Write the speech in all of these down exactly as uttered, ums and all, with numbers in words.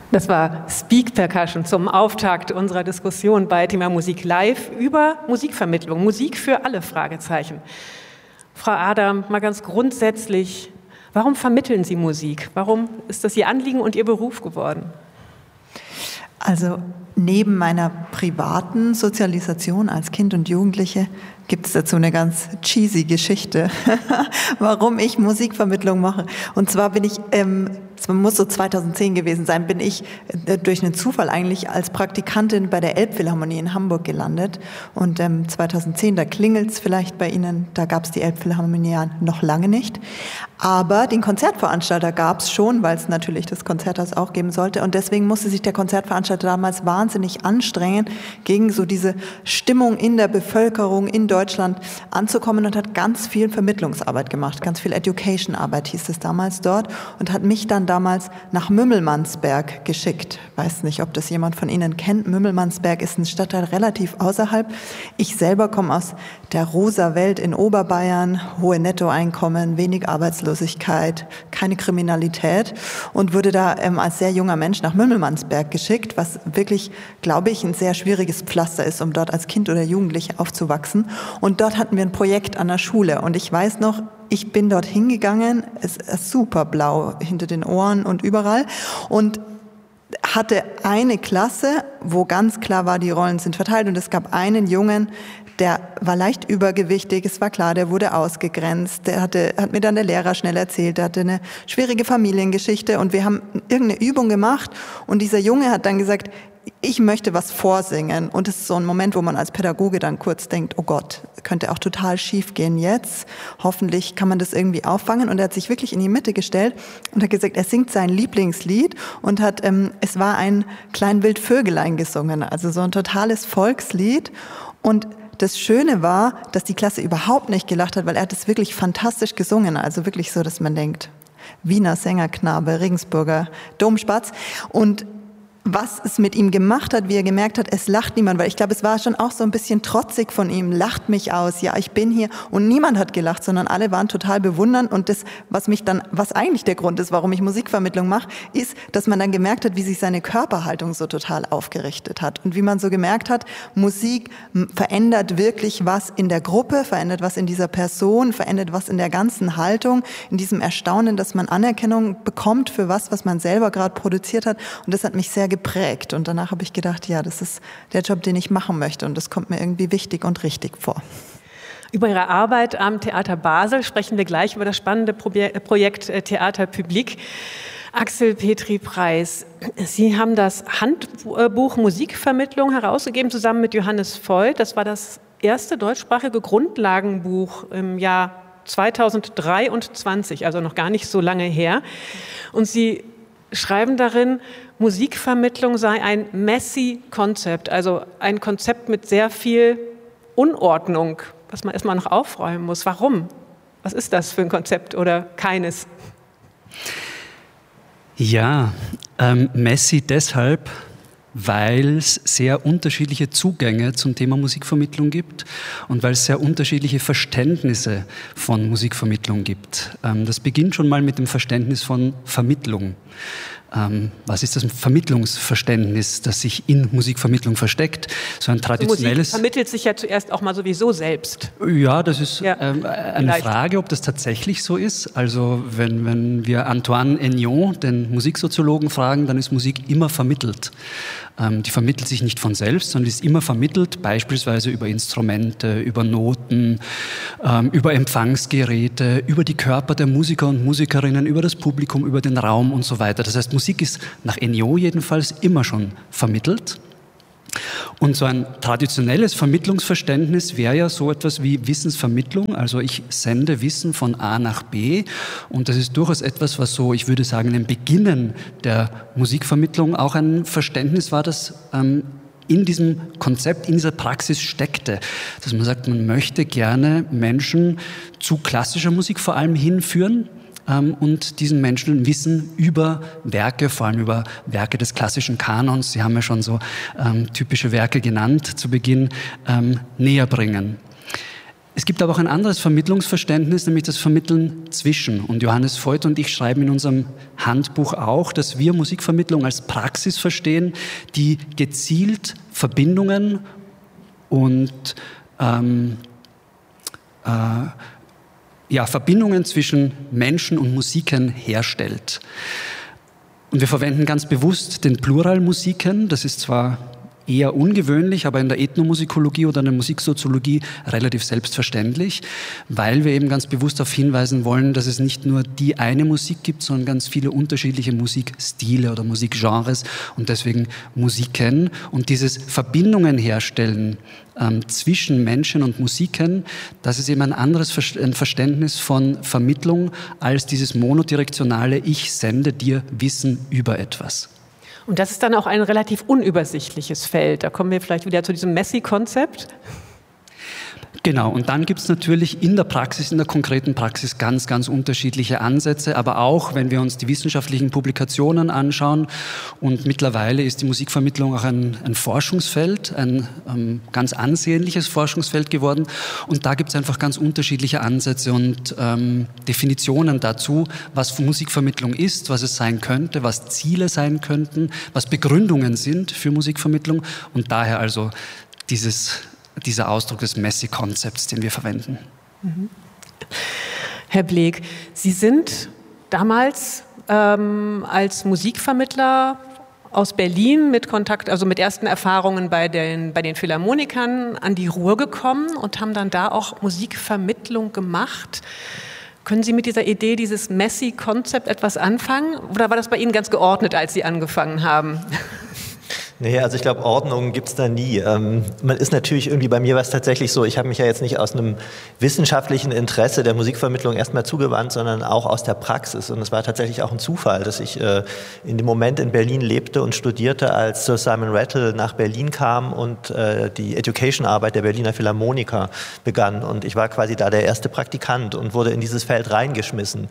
Das war Speak Percussion zum Auftakt unserer Diskussion bei Thema Musik live über Musikvermittlung, Musik für alle, Fragezeichen. Frau Adam, mal ganz grundsätzlich, warum vermitteln Sie Musik? Warum ist das Ihr Anliegen und Ihr Beruf geworden? Also neben meiner privaten Sozialisation als Kind und Jugendliche gibt es dazu eine ganz cheesy Geschichte, warum ich Musikvermittlung mache. Und zwar bin ich, ähm, es muss so zweitausendzehn gewesen sein, bin ich äh, durch einen Zufall eigentlich als Praktikantin bei der Elbphilharmonie in Hamburg gelandet. Und ähm, zweitausendzehn, da klingelt es vielleicht bei Ihnen, da gab es die Elbphilharmonie ja noch lange nicht. Aber den Konzertveranstalter gab es schon, weil es natürlich das Konzerthaus auch geben sollte. Und deswegen musste sich der Konzertveranstalter damals wahnsinnig anstrengen, gegen so diese Stimmung in der Bevölkerung in Deutschland anzukommen und hat ganz viel Vermittlungsarbeit gemacht, ganz viel Education-Arbeit hieß es damals dort und hat mich dann damals nach Mümmelmannsberg geschickt. Weiß nicht, ob das jemand von Ihnen kennt. Mümmelmannsberg ist ein Stadtteil relativ außerhalb. Ich selber komme aus der rosa Welt in Oberbayern, hohe Nettoeinkommen, wenig Arbeitslosigkeit, keine Kriminalität und wurde da ähm, als sehr junger Mensch nach Mümmelmannsberg geschickt, was wirklich, glaube ich, ein sehr schwieriges Pflaster ist, um dort als Kind oder Jugendliche aufzuwachsen. Und dort hatten wir ein Projekt an der Schule und ich weiß noch, ich bin dort hingegangen, es ist super blau hinter den Ohren und überall und hatte eine Klasse, wo ganz klar war, die Rollen sind verteilt und es gab einen Jungen, der war leicht übergewichtig, es war klar, der wurde ausgegrenzt, der hatte, hat mir dann der Lehrer schnell erzählt, der hatte eine schwierige Familiengeschichte und wir haben irgendeine Übung gemacht und dieser Junge hat dann gesagt, ich möchte was vorsingen und es ist so ein Moment, wo man als Pädagoge dann kurz denkt, oh Gott, könnte auch total schief gehen jetzt, hoffentlich kann man das irgendwie auffangen und er hat sich wirklich in die Mitte gestellt und hat gesagt, er singt sein Lieblingslied und hat, ähm, es war ein Klein Wildvögelein gesungen, also so ein totales Volkslied und das Schöne war, dass die Klasse überhaupt nicht gelacht hat, weil er hat es wirklich fantastisch gesungen, also wirklich so, dass man denkt, Wiener Sängerknabe, Regensburger Domspatz und was es mit ihm gemacht hat, wie er gemerkt hat, es lacht niemand, weil ich glaube, es war schon auch so ein bisschen trotzig von ihm, lacht mich aus, ja, ich bin hier und niemand hat gelacht, sondern alle waren total bewundernd und das, was mich dann, was eigentlich der Grund ist, warum ich Musikvermittlung mache, ist, dass man dann gemerkt hat, wie sich seine Körperhaltung so total aufgerichtet hat und wie man so gemerkt hat, Musik verändert wirklich was in der Gruppe, verändert was in dieser Person, verändert was in der ganzen Haltung, in diesem Erstaunen, dass man Anerkennung bekommt für was, was man selber gerade produziert hat und das hat mich sehr geprägt und danach habe ich gedacht, ja, das ist der Job, den ich machen möchte und das kommt mir irgendwie wichtig und richtig vor. Über Ihre Arbeit am Theater Basel sprechen wir gleich über das spannende Projekt Theater Public. Axel Petri-Preis, Sie haben das Handbuch Musikvermittlung herausgegeben, zusammen mit Johannes Voigt. Das war das erste deutschsprachige Grundlagenbuch im Jahr zweitausenddreiundzwanzig, also noch gar nicht so lange her. Und Sie schreiben darin, Musikvermittlung sei ein messy Konzept, also ein Konzept mit sehr viel Unordnung, was man erstmal noch aufräumen muss. Warum? Was ist das für ein Konzept oder keines? Ja, ähm, messy deshalb, weil es sehr unterschiedliche Zugänge zum Thema Musikvermittlung gibt und weil es sehr unterschiedliche Verständnisse von Musikvermittlung gibt. Ähm, das beginnt schon mal mit dem Verständnis von Vermittlung. Ähm, was ist das Vermittlungsverständnis, das sich in Musikvermittlung versteckt? So ein traditionelles. Musik vermittelt sich ja zuerst auch mal sowieso selbst. Ja, das ist ja, ähm, eine vielleicht. Frage, ob das tatsächlich so ist. Also wenn, wenn wir Antoine Aignon, den Musiksoziologen, fragen, dann ist Musik immer vermittelt. Ähm, die vermittelt sich nicht von selbst, sondern ist immer vermittelt, beispielsweise über Instrumente, über Noten, ähm, über Empfangsgeräte, über die Körper der Musiker und Musikerinnen, über das Publikum, über den Raum und so weiter. Das heißt, Musik ist nach Aignon jedenfalls immer schon vermittelt. Und so ein traditionelles Vermittlungsverständnis wäre ja so etwas wie Wissensvermittlung. Also ich sende Wissen von A nach B und das ist durchaus etwas, was so, ich würde sagen, im Beginnen der Musikvermittlung auch ein Verständnis war, das ähm, in diesem Konzept, in dieser Praxis steckte. Dass man sagt, man möchte gerne Menschen zu klassischer Musik vor allem hinführen, und diesen Menschen Wissen über Werke, vor allem über Werke des klassischen Kanons, Sie haben ja schon so ähm, typische Werke genannt zu Beginn, ähm, näher bringen. Es gibt aber auch ein anderes Vermittlungsverständnis, nämlich das Vermitteln zwischen. Und Johannes Voigt und ich schreiben in unserem Handbuch auch, dass wir Musikvermittlung als Praxis verstehen, die gezielt Verbindungen und ähm, äh, ja, Verbindungen zwischen Menschen und Musiken herstellt. Und wir verwenden ganz bewusst den Plural Musiken. Das ist zwar eher ungewöhnlich, aber in der Ethnomusikologie oder in der Musiksoziologie relativ selbstverständlich, weil wir eben ganz bewusst darauf hinweisen wollen, dass es nicht nur die eine Musik gibt, sondern ganz viele unterschiedliche Musikstile oder Musikgenres und deswegen Musiken. Und dieses Verbindungen herstellen ähm, zwischen Menschen und Musiken, das ist eben ein anderes Ver- ein Verständnis von Vermittlung als dieses monodirektionale Ich sende dir Wissen über etwas. Und das ist dann auch ein relativ unübersichtliches Feld. Da kommen wir vielleicht wieder zu diesem Messi-Konzept. Genau, und dann gibt es natürlich in der Praxis, in der konkreten Praxis ganz, ganz unterschiedliche Ansätze, aber auch, wenn wir uns die wissenschaftlichen Publikationen anschauen, und mittlerweile ist die Musikvermittlung auch ein, ein Forschungsfeld, ein ähm, ganz ansehnliches Forschungsfeld geworden, und da gibt es einfach ganz unterschiedliche Ansätze und ähm, Definitionen dazu, was Musikvermittlung ist, was es sein könnte, was Ziele sein könnten, was Begründungen sind für Musikvermittlung, und daher also dieses dieser Ausdruck des Messi-Konzepts, den wir verwenden. Mhm. Herr Bleek, Sie sind damals ähm, als Musikvermittler aus Berlin mit Kontakt, also mit ersten Erfahrungen bei den, bei den Philharmonikern an die Ruhr gekommen und haben dann da auch Musikvermittlung gemacht. Können Sie mit dieser Idee, dieses Messi-Konzept etwas anfangen? Oder war das bei Ihnen ganz geordnet, als Sie angefangen haben? Nee, also ich glaube, Ordnung gibt's da nie. Ähm, man ist natürlich irgendwie, bei mir war es tatsächlich so, ich habe mich ja jetzt nicht aus einem wissenschaftlichen Interesse der Musikvermittlung erstmal zugewandt, sondern auch aus der Praxis. Und es war tatsächlich auch ein Zufall, dass ich äh, in dem Moment in Berlin lebte und studierte, als Sir Simon Rattle nach Berlin kam und äh, die Education-Arbeit der Berliner Philharmoniker begann. Und ich war quasi da der erste Praktikant und wurde in dieses Feld reingeschmissen.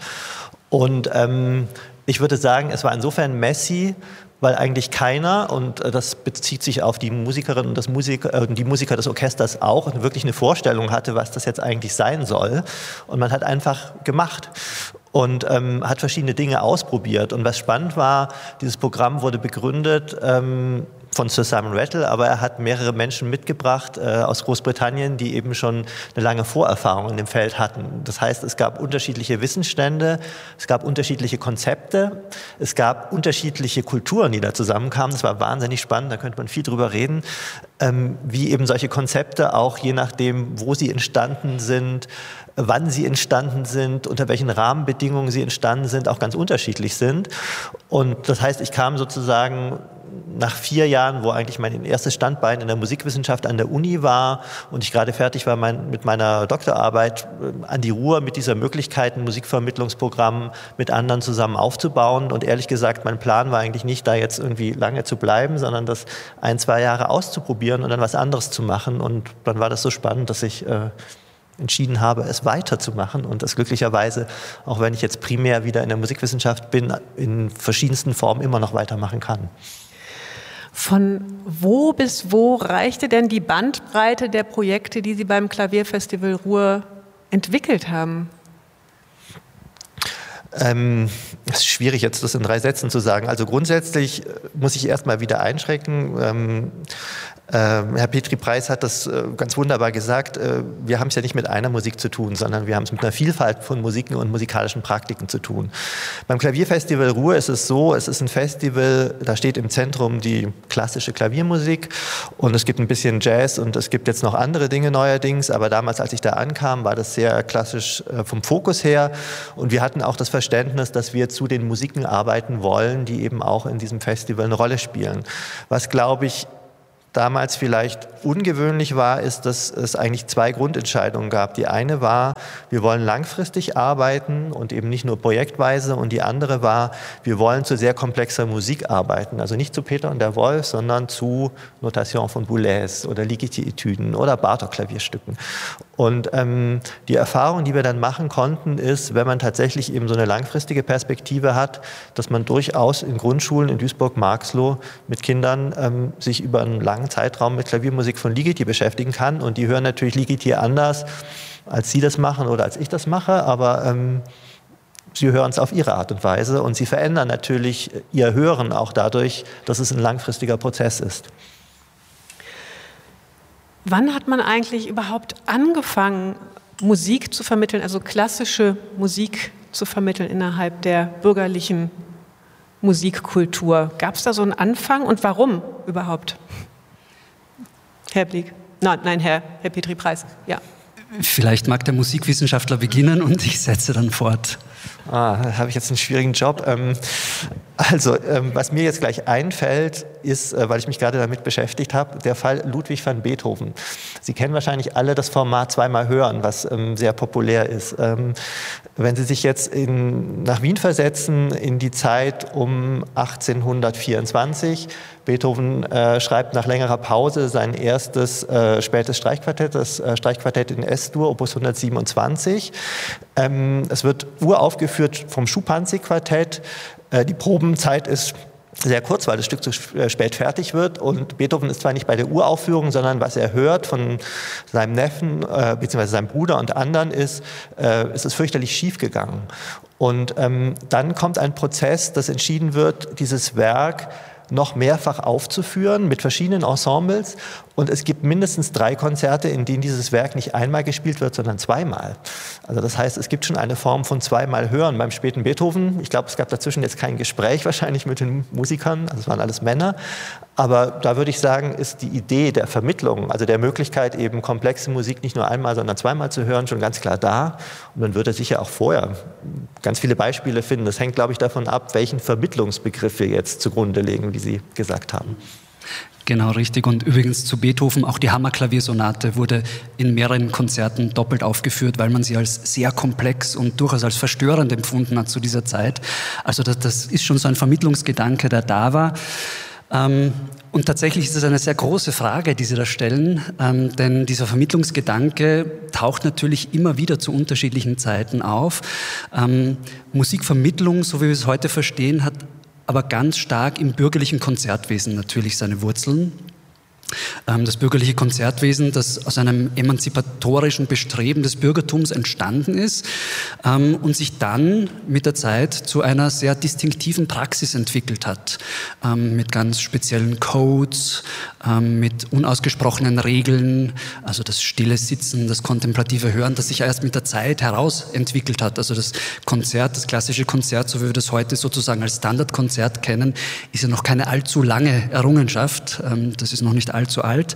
Und ähm, ich würde sagen, es war insofern Messi, weil eigentlich keiner, und das bezieht sich auf die Musikerinnen und das Musik, äh, die Musiker des Orchesters auch, wirklich eine Vorstellung hatte, was das jetzt eigentlich sein soll. Und man hat einfach gemacht und ähm, hat verschiedene Dinge ausprobiert. Und was spannend war, dieses Programm wurde begründet ähm, von Sir Simon Rattle, aber er hat mehrere Menschen mitgebracht äh, aus Großbritannien, die eben schon eine lange Vorerfahrung in dem Feld hatten. Das heißt, es gab unterschiedliche Wissensstände, es gab unterschiedliche Konzepte, es gab unterschiedliche Kulturen, die da zusammenkamen. Das war wahnsinnig spannend, da könnte man viel drüber reden, ähm, wie eben solche Konzepte auch, je nachdem, wo sie entstanden sind, wann sie entstanden sind, unter welchen Rahmenbedingungen sie entstanden sind, auch ganz unterschiedlich sind. Und das heißt, ich kam sozusagen nach vier Jahren, wo eigentlich mein erstes Standbein in der Musikwissenschaft an der Uni war und ich gerade fertig war mein, mit meiner Doktorarbeit, an die Ruhr mit dieser Möglichkeit, ein Musikvermittlungsprogramm mit anderen zusammen aufzubauen. Und ehrlich gesagt, mein Plan war eigentlich nicht, da jetzt irgendwie lange zu bleiben, sondern das ein, zwei Jahre auszuprobieren und dann was anderes zu machen. Und dann war das so spannend, dass ich äh, entschieden habe, es weiterzumachen und das glücklicherweise, auch wenn ich jetzt primär wieder in der Musikwissenschaft bin, in verschiedensten Formen immer noch weitermachen kann. Von wo bis wo reichte denn die Bandbreite der Projekte, die Sie beim Klavierfestival Ruhr entwickelt haben? Ähm, es ist schwierig, jetzt das in drei Sätzen zu sagen. Also grundsätzlich muss ich erstmal wieder einschränken. Ähm, Ähm, Herr Petri-Preis hat das äh, ganz wunderbar gesagt. Äh, wir haben es ja nicht mit einer Musik zu tun, sondern wir haben es mit einer Vielfalt von Musiken und musikalischen Praktiken zu tun. Beim Klavierfestival Ruhr ist es so, es ist ein Festival, da steht im Zentrum die klassische Klaviermusik und es gibt ein bisschen Jazz und es gibt jetzt noch andere Dinge neuerdings, aber damals, als ich da ankam, war das sehr klassisch äh, vom Fokus her und wir hatten auch das Verständnis, dass wir zu den Musiken arbeiten wollen, die eben auch in diesem Festival eine Rolle spielen. Was, glaube ich, damals vielleicht ungewöhnlich war, ist, dass es eigentlich zwei Grundentscheidungen gab. Die eine war, wir wollen langfristig arbeiten und eben nicht nur projektweise. Und die andere war, wir wollen zu sehr komplexer Musik arbeiten. Also nicht zu Peter und der Wolf, sondern zu Notation von Boulez oder Ligeti-Etüden oder Bartók-Klavierstücken. Und ähm, die Erfahrung, die wir dann machen konnten, ist, wenn man tatsächlich eben so eine langfristige Perspektive hat, dass man durchaus in Grundschulen in Duisburg-Marxloh mit Kindern ähm, sich über einen langen langen Zeitraum mit Klaviermusik von Ligeti beschäftigen kann. Und die hören natürlich Ligeti anders, als Sie das machen oder als ich das mache, aber ähm, sie hören es auf ihre Art und Weise und sie verändern natürlich ihr Hören auch dadurch, dass es ein langfristiger Prozess ist. Wann hat man eigentlich überhaupt angefangen, Musik zu vermitteln, also klassische Musik zu vermitteln innerhalb der bürgerlichen Musikkultur? Gab es da so einen Anfang und warum überhaupt? Herr Blick? Nein, nein, Herr, Herr Petri-Preis, ja. Vielleicht mag der Musikwissenschaftler beginnen und ich setze dann fort. Ah, da habe ich jetzt einen schwierigen Job. Ähm, also, ähm, was mir jetzt gleich einfällt, ist, äh, weil ich mich gerade damit beschäftigt habe, der Fall Ludwig van Beethoven. Sie kennen wahrscheinlich alle das Format zweimal hören, was ähm, sehr populär ist. Ähm, wenn Sie sich jetzt in, nach Wien versetzen, in die Zeit um achtzehnhundertvierundzwanzig, Beethoven äh, schreibt nach längerer Pause sein erstes äh, spätes Streichquartett, das äh, Streichquartett in S-Dur, Opus hundertsiebenundzwanzig. Ähm, es wird uraufgeführt vom Schuppanzig-Quartett. Äh, die Probenzeit ist sehr kurz, weil das Stück zu spät fertig wird. Und Beethoven ist zwar nicht bei der Uraufführung, sondern was er hört von seinem Neffen äh, bzw. seinem Bruder und anderen ist, äh, es ist fürchterlich schief gegangen. Und ähm, dann kommt ein Prozess, dass entschieden wird, dieses Werk noch mehrfach aufzuführen mit verschiedenen Ensembles. Und es gibt mindestens drei Konzerte, in denen dieses Werk nicht einmal gespielt wird, sondern zweimal. Also das heißt, es gibt schon eine Form von zweimal Hören beim späten Beethoven. Ich glaube, es gab dazwischen jetzt kein Gespräch wahrscheinlich mit den Musikern, also es waren alles Männer. Aber da würde ich sagen, ist die Idee der Vermittlung, also der Möglichkeit, eben komplexe Musik nicht nur einmal, sondern zweimal zu hören, schon ganz klar da. Und man würde sicher auch vorher ganz viele Beispiele finden. Das hängt, glaube ich, davon ab, welchen Vermittlungsbegriff wir jetzt zugrunde legen, wie Sie gesagt haben. Genau, richtig. Und übrigens zu Beethoven, auch die Hammerklaviersonate wurde in mehreren Konzerten doppelt aufgeführt, weil man sie als sehr komplex und durchaus als verstörend empfunden hat zu dieser Zeit. Also das, das ist schon so ein Vermittlungsgedanke, der da war. Ähm, und tatsächlich ist es eine sehr große Frage, die Sie da stellen, ähm, denn dieser Vermittlungsgedanke taucht natürlich immer wieder zu unterschiedlichen Zeiten auf. Ähm, Musikvermittlung, so wie wir es heute verstehen, hat aber ganz stark im bürgerlichen Konzertwesen natürlich seine Wurzeln. Das bürgerliche Konzertwesen, das aus einem emanzipatorischen Bestreben des Bürgertums entstanden ist ähm, und sich dann mit der Zeit zu einer sehr distinktiven Praxis entwickelt hat, ähm, mit ganz speziellen Codes, ähm, mit unausgesprochenen Regeln, also das stille Sitzen, das kontemplative Hören, das sich erst mit der Zeit herausentwickelt hat. Also das Konzert, das klassische Konzert, so wie wir das heute sozusagen als Standardkonzert kennen, ist ja noch keine allzu lange Errungenschaft. Ähm, das ist noch nicht allzu alt.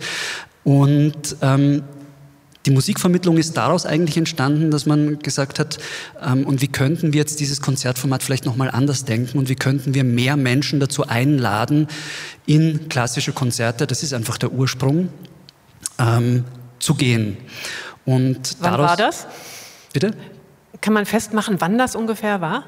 Und ähm, die Musikvermittlung ist daraus eigentlich entstanden, dass man gesagt hat, ähm, und wie könnten wir jetzt dieses Konzertformat vielleicht nochmal anders denken und wie könnten wir mehr Menschen dazu einladen, in klassische Konzerte, das ist einfach der Ursprung, ähm, zu gehen. Und wann daraus, war das? Bitte? Kann man festmachen, wann das ungefähr war?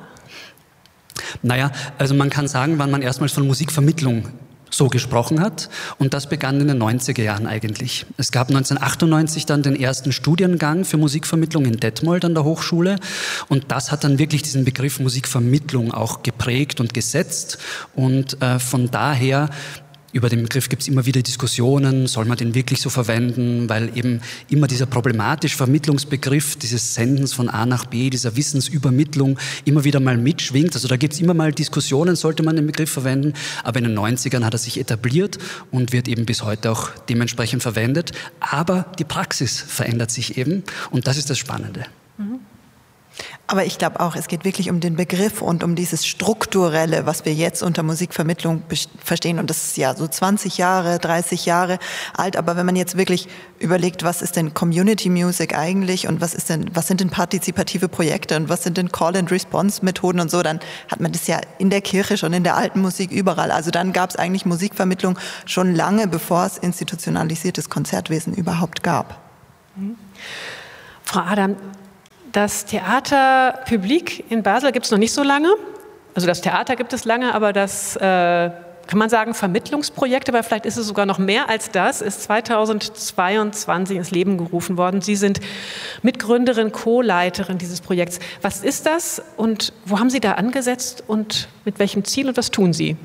Naja, also man kann sagen, wann man erstmals von Musikvermittlung so gesprochen hat. Und das begann in den neunziger Jahren eigentlich. Es gab neunzehnhundertachtundneunzig dann den ersten Studiengang für Musikvermittlung in Detmold an der Hochschule. Und das hat dann wirklich diesen Begriff Musikvermittlung auch geprägt und gesetzt. Und äh, von daher, über den Begriff gibt es immer wieder Diskussionen, soll man den wirklich so verwenden, weil eben immer dieser problematische Vermittlungsbegriff, dieses Sendens von A nach B, dieser Wissensübermittlung immer wieder mal mitschwingt. Also da gibt es immer mal Diskussionen, sollte man den Begriff verwenden, aber in den neunzigern hat er sich etabliert und wird eben bis heute auch dementsprechend verwendet. Aber die Praxis verändert sich eben und das ist das Spannende. Mhm. Aber ich glaube auch, es geht wirklich um den Begriff und um dieses Strukturelle, was wir jetzt unter Musikvermittlung verstehen. Und das ist ja so zwanzig Jahre, dreißig Jahre alt. Aber wenn man jetzt wirklich überlegt, was ist denn Community Music eigentlich und was ist denn, was sind denn partizipative Projekte und was sind denn Call-and-Response-Methoden und so, dann hat man das ja in der Kirche schon, in der alten Musik überall. Also dann gab es eigentlich Musikvermittlung schon lange, bevor es institutionalisiertes Konzertwesen überhaupt gab. Mhm. Frau Adam, das Theater Public in Basel gibt es noch nicht so lange. Also das Theater gibt es lange, aber das, äh, kann man sagen, Vermittlungsprojekt, aber vielleicht ist es sogar noch mehr als das, ist zweitausendzweiundzwanzig ins Leben gerufen worden. Sie sind Mitgründerin, Co-Leiterin dieses Projekts. Was ist das und wo haben Sie da angesetzt und mit welchem Ziel und was tun Sie?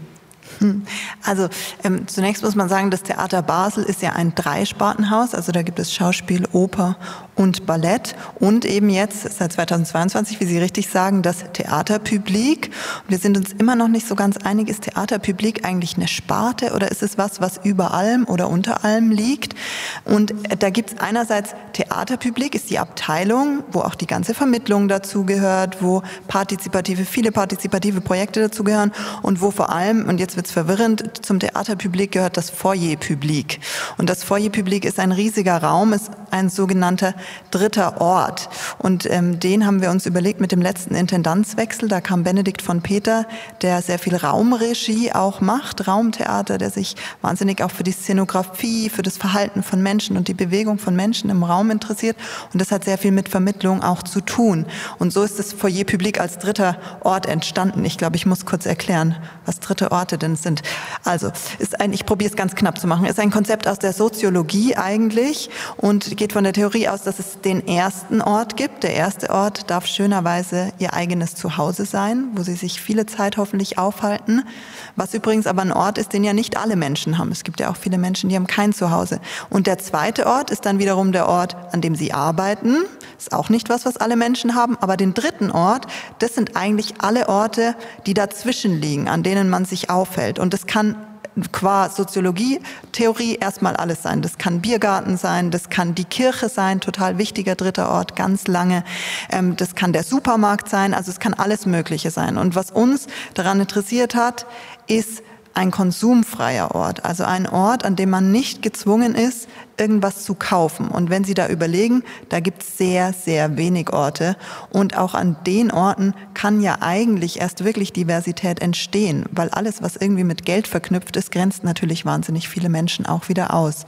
Also ähm, zunächst muss man sagen, das Theater Basel ist ja ein Dreispartenhaus, also da gibt es Schauspiel, Oper und Ballett und eben jetzt seit zweitausendzweiundzwanzig, wie Sie richtig sagen, das Theaterpublik. Wir sind uns immer noch nicht so ganz einig, ist Theaterpublik eigentlich eine Sparte oder ist es was, was über allem oder unter allem liegt? Und da gibt es einerseits Theaterpublik, ist die Abteilung, wo auch die ganze Vermittlung dazugehört, wo partizipative, viele partizipative Projekte dazugehören und wo vor allem, und jetzt wird es verwirrend, zum Theaterpublik gehört das Foyerpublik. Und das Foyerpublik ist ein riesiger Raum, ist ein sogenannter dritter Ort. Und ähm, den haben wir uns überlegt mit dem letzten Intendanzwechsel. Da kam Benedikt von Peter, der sehr viel Raumregie auch macht, Raumtheater, der sich wahnsinnig auch für die Szenografie, für das Verhalten von Menschen und die Bewegung von Menschen im Raum interessiert. Und das hat sehr viel mit Vermittlung auch zu tun. Und so ist das Foyerpublik als dritter Ort entstanden. Ich glaube, ich muss kurz erklären, was dritte Orte denn sind. Also, ist ein, ich probiere es ganz knapp zu machen, ist ein Konzept aus der Soziologie eigentlich und geht von der Theorie aus, dass es den ersten Ort gibt. Der erste Ort darf schönerweise ihr eigenes Zuhause sein, wo sie sich viele Zeit hoffentlich aufhalten. Was übrigens aber ein Ort ist, den ja nicht alle Menschen haben. Es gibt ja auch viele Menschen, die haben kein Zuhause. Und der zweite Ort ist dann wiederum der Ort, an dem sie arbeiten. Ist auch nicht was, was alle Menschen haben. Aber den dritten Ort, das sind eigentlich alle Orte, die dazwischen liegen, an denen man sich aufhält. Und das kann qua Soziologie-Theorie erstmal alles sein. Das kann Biergarten sein, das kann die Kirche sein, total wichtiger dritter Ort, ganz lange. Das kann der Supermarkt sein, also es kann alles Mögliche sein. Und was uns daran interessiert hat, ist ein konsumfreier Ort, also ein Ort, an dem man nicht gezwungen ist, irgendwas zu kaufen. Und wenn Sie da überlegen, da gibt es sehr, sehr wenig Orte. Und auch an den Orten kann ja eigentlich erst wirklich Diversität entstehen, weil alles, was irgendwie mit Geld verknüpft ist, grenzt natürlich wahnsinnig viele Menschen auch wieder aus.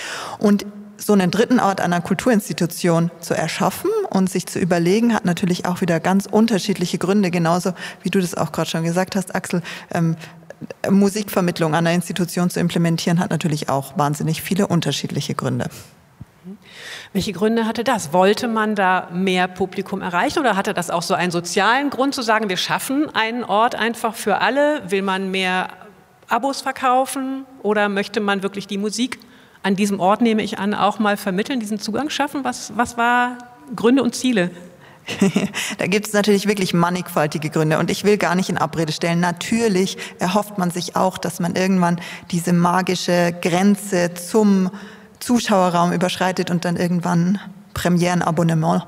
Und so einen dritten Ort einer Kulturinstitution zu erschaffen und sich zu überlegen, hat natürlich auch wieder ganz unterschiedliche Gründe, genauso wie du das auch gerade schon gesagt hast, Axel. Ähm, Musikvermittlung an der Institution zu implementieren, hat natürlich auch wahnsinnig viele unterschiedliche Gründe. Welche Gründe hatte das? Wollte man da mehr Publikum erreichen oder hatte das auch so einen sozialen Grund zu sagen, wir schaffen einen Ort einfach für alle? Will man mehr Abos verkaufen oder möchte man wirklich die Musik an diesem Ort, nehme ich an, auch mal vermitteln, diesen Zugang schaffen? Was, was war Gründe und Ziele? Da gibt es natürlich wirklich mannigfaltige Gründe und ich will gar nicht in Abrede stellen. Natürlich erhofft man sich auch, dass man irgendwann diese magische Grenze zum Zuschauerraum überschreitet und dann irgendwann Premierenabonnement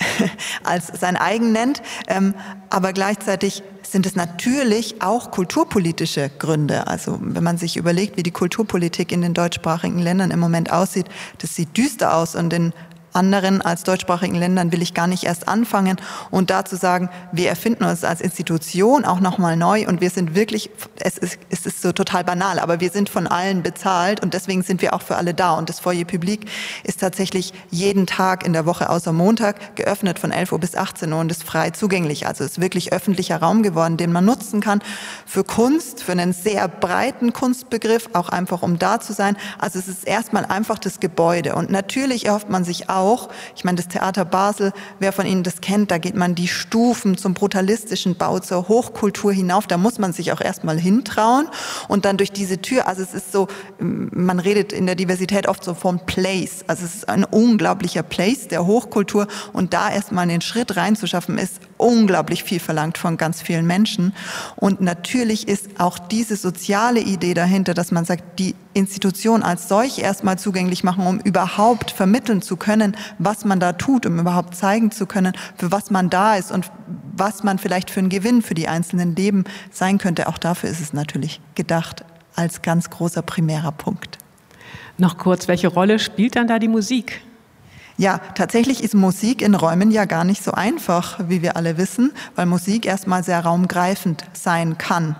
als sein eigen nennt. Aber gleichzeitig sind es natürlich auch kulturpolitische Gründe. Also wenn man sich überlegt, wie die Kulturpolitik in den deutschsprachigen Ländern im Moment aussieht, das sieht düster aus und in anderen als deutschsprachigen Ländern will ich gar nicht erst anfangen und dazu sagen, wir erfinden uns als Institution auch nochmal neu und wir sind wirklich, es ist, es ist so total banal, aber wir sind von allen bezahlt und deswegen sind wir auch für alle da und das Foyerpublik ist tatsächlich jeden Tag in der Woche außer Montag geöffnet von elf Uhr bis achtzehn Uhr und ist frei zugänglich. Also es ist wirklich öffentlicher Raum geworden, den man nutzen kann für Kunst, für einen sehr breiten Kunstbegriff, auch einfach um da zu sein. Also es ist erstmal einfach das Gebäude und natürlich erhofft man sich auch, Auch. Ich meine, das Theater Basel, wer von Ihnen das kennt, da geht man die Stufen zum brutalistischen Bau, zur Hochkultur hinauf. Da muss man sich auch erstmal hintrauen und dann durch diese Tür, also es ist so, man redet in der Diversität oft so vom Place. Also es ist ein unglaublicher Place der Hochkultur und da erstmal den Schritt reinzuschaffen, ist unglaublich viel verlangt von ganz vielen Menschen. Und natürlich ist auch diese soziale Idee dahinter, dass man sagt, die Institution als solche erstmal zugänglich machen, um überhaupt vermitteln zu können, was man da tut, um überhaupt zeigen zu können, für was man da ist und was man vielleicht für einen Gewinn für die einzelnen Leben sein könnte. Auch dafür ist es natürlich gedacht als ganz großer primärer Punkt. Noch kurz, welche Rolle spielt dann da die Musik? Ja, tatsächlich ist Musik in Räumen ja gar nicht so einfach, wie wir alle wissen, weil Musik erstmal sehr raumgreifend sein kann.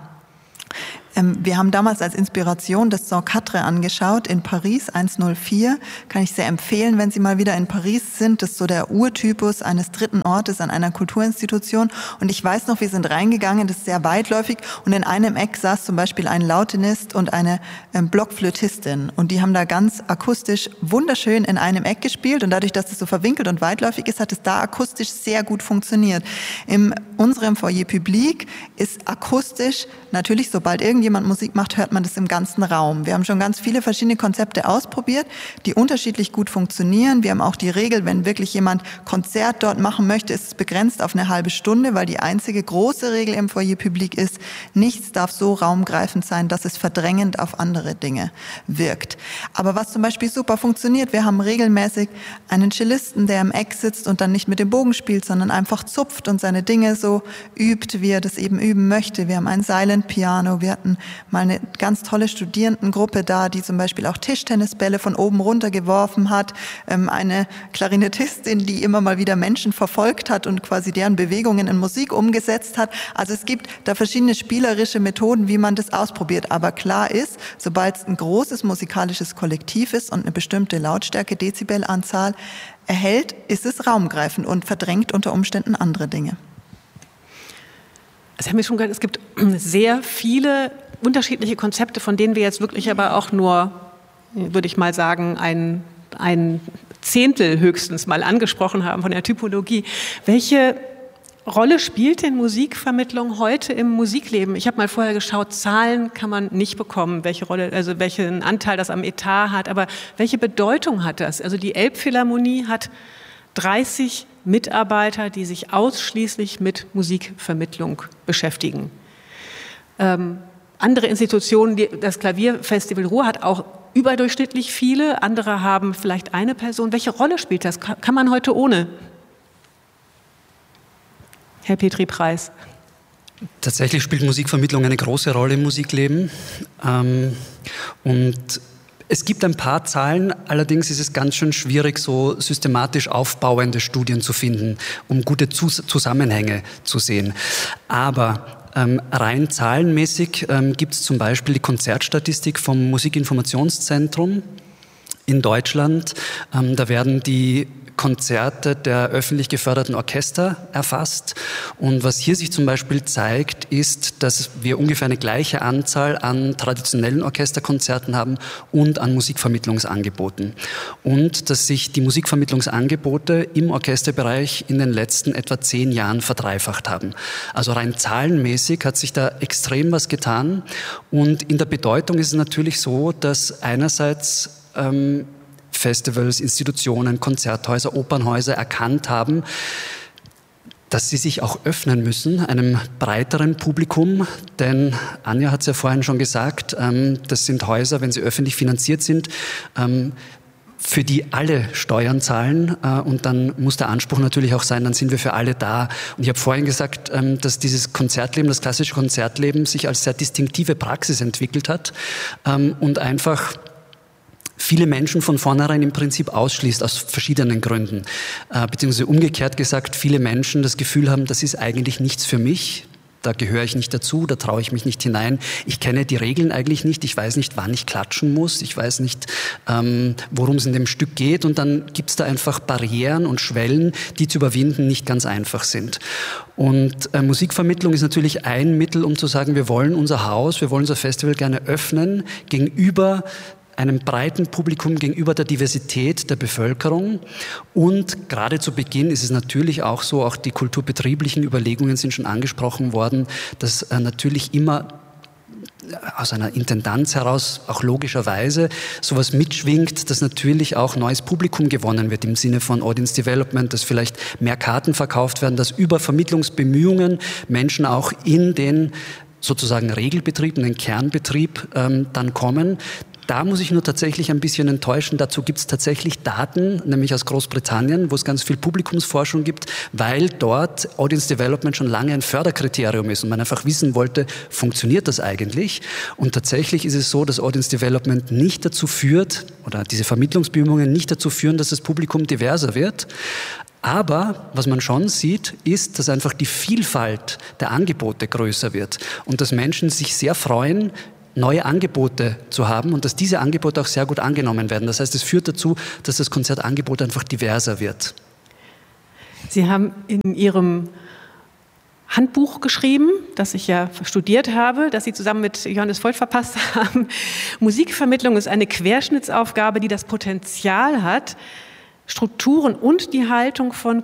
Wir haben damals als Inspiration das Saint Quatre angeschaut in Paris, hundertvier. Kann ich sehr empfehlen, wenn Sie mal wieder in Paris sind. Das ist so der Urtypus eines dritten Ortes an einer Kulturinstitution. Und ich weiß noch, wir sind reingegangen, das ist sehr weitläufig. Und in einem Eck saß zum Beispiel ein Lautenist und eine ähm, Blockflötistin. Und die haben da ganz akustisch wunderschön in einem Eck gespielt. Und dadurch, dass es so verwinkelt und weitläufig ist, hat es da akustisch sehr gut funktioniert. In unserem Foyerpublik ist akustisch natürlich, sobald irgendjemand jemand Musik macht, hört man das im ganzen Raum. Wir haben schon ganz viele verschiedene Konzepte ausprobiert, die unterschiedlich gut funktionieren. Wir haben auch die Regel, wenn wirklich jemand Konzert dort machen möchte, ist es begrenzt auf eine halbe Stunde, weil die einzige große Regel im Foyer Public ist, nichts darf so raumgreifend sein, dass es verdrängend auf andere Dinge wirkt. Aber was zum Beispiel super funktioniert, wir haben regelmäßig einen Cellisten, der im Eck sitzt und dann nicht mit dem Bogen spielt, sondern einfach zupft und seine Dinge so übt, wie er das eben üben möchte. Wir haben ein Silent Piano, wir hatten mal eine ganz tolle Studierendengruppe da, die zum Beispiel auch Tischtennisbälle von oben runter geworfen hat, eine Klarinettistin, die immer mal wieder Menschen verfolgt hat und quasi deren Bewegungen in Musik umgesetzt hat. Also es gibt da verschiedene spielerische Methoden, wie man das ausprobiert. Aber klar ist, sobald es ein großes musikalisches Kollektiv ist und eine bestimmte Lautstärke, Dezibelanzahl erhält, ist es raumgreifend und verdrängt unter Umständen andere Dinge. Sie haben ja schon gesagt, es gibt sehr viele unterschiedliche Konzepte, von denen wir jetzt wirklich aber auch nur, würde ich mal sagen, ein, ein Zehntel höchstens mal angesprochen haben von der Typologie. Welche Rolle spielt denn Musikvermittlung heute im Musikleben? Ich habe mal vorher geschaut, Zahlen kann man nicht bekommen, welche Rolle, also welchen Anteil das am Etat hat, aber welche Bedeutung hat das? Also die Elbphilharmonie hat dreißig Mitarbeiter, die sich ausschließlich mit Musikvermittlung beschäftigen. Ähm, andere Institutionen, die, das Klavierfestival Ruhr hat auch überdurchschnittlich viele, andere haben vielleicht eine Person. Welche Rolle spielt das? Kann man heute ohne? Herr Petri-Preis. Tatsächlich spielt Musikvermittlung eine große Rolle im Musikleben. Ähm, und es gibt ein paar Zahlen, allerdings ist es ganz schön schwierig, so systematisch aufbauende Studien zu finden, um gute Zus- Zusammenhänge zu sehen. Aber ähm, rein zahlenmäßig ähm, gibt es zum Beispiel die Konzertstatistik vom Musikinformationszentrum in Deutschland. Ähm, da werden die Konzerte der öffentlich geförderten Orchester erfasst. Und was hier sich zum Beispiel zeigt, ist, dass wir ungefähr eine gleiche Anzahl an traditionellen Orchesterkonzerten haben und an Musikvermittlungsangeboten. Und dass sich die Musikvermittlungsangebote im Orchesterbereich in den letzten etwa zehn Jahren verdreifacht haben. Also rein zahlenmäßig hat sich da extrem was getan. Und in der Bedeutung ist es natürlich so, dass einerseits ähm, Festivals, Institutionen, Konzerthäuser, Opernhäuser erkannt haben, dass sie sich auch öffnen müssen, einem breiteren Publikum. Denn Anja hat es ja vorhin schon gesagt, das sind Häuser, wenn sie öffentlich finanziert sind, für die alle Steuern zahlen. Und dann muss der Anspruch natürlich auch sein, dann sind wir für alle da. Und ich habe vorhin gesagt, dass dieses Konzertleben, das klassische Konzertleben sich als sehr distinktive Praxis entwickelt hat und einfach viele Menschen von vornherein im Prinzip ausschließt, aus verschiedenen Gründen. Äh, beziehungsweise umgekehrt gesagt, viele Menschen das Gefühl haben, das ist eigentlich nichts für mich, da gehöre ich nicht dazu, da traue ich mich nicht hinein, ich kenne die Regeln eigentlich nicht, ich weiß nicht, wann ich klatschen muss, ich weiß nicht, ähm, worum es in dem Stück geht, und dann gibt es da einfach Barrieren und Schwellen, die zu überwinden nicht ganz einfach sind. Und äh, Musikvermittlung ist natürlich ein Mittel, um zu sagen, wir wollen unser Haus, wir wollen unser Festival gerne öffnen gegenüber einem breiten Publikum, gegenüber der Diversität der Bevölkerung. Und gerade zu Beginn ist es natürlich auch so, auch die kulturbetrieblichen Überlegungen sind schon angesprochen worden, dass äh, natürlich immer aus einer Intendanz heraus, auch logischerweise, sowas mitschwingt, dass natürlich auch neues Publikum gewonnen wird im Sinne von Audience Development, dass vielleicht mehr Karten verkauft werden, dass über Vermittlungsbemühungen Menschen auch in den sozusagen Regelbetrieb, in den Kernbetrieb ähm, dann kommen. Da muss ich nur tatsächlich ein bisschen enttäuschen. Dazu gibt es tatsächlich Daten, nämlich aus Großbritannien, wo es ganz viel Publikumsforschung gibt, weil dort Audience Development schon lange ein Förderkriterium ist und man einfach wissen wollte, funktioniert das eigentlich? Und tatsächlich ist es so, dass Audience Development nicht dazu führt, oder diese Vermittlungsbemühungen nicht dazu führen, dass das Publikum diverser wird. Aber was man schon sieht, ist, dass einfach die Vielfalt der Angebote größer wird und dass Menschen sich sehr freuen, neue Angebote zu haben und dass diese Angebote auch sehr gut angenommen werden. Das heißt, es führt dazu, dass das Konzertangebot einfach diverser wird. Sie haben in Ihrem Handbuch geschrieben, das ich ja studiert habe, das Sie zusammen mit Johannes Voigt verpasst haben. Musikvermittlung ist eine Querschnittsaufgabe, die das Potenzial hat, Strukturen und die Haltung von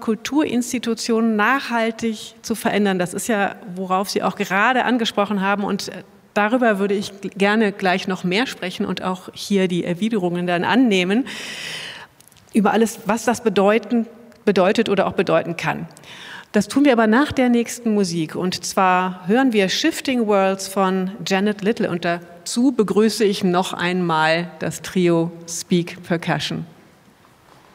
Kulturinstitutionen nachhaltig zu verändern. Das ist ja, worauf Sie auch gerade angesprochen haben. Und darüber würde ich gerne gleich noch mehr sprechen und auch hier die Erwiderungen dann annehmen, über alles, was das bedeuten, bedeutet oder auch bedeuten kann. Das tun wir aber nach der nächsten Musik. Und zwar hören wir Shifting Worlds von Janet Little. Und dazu begrüße ich noch einmal das Trio Speak Percussion.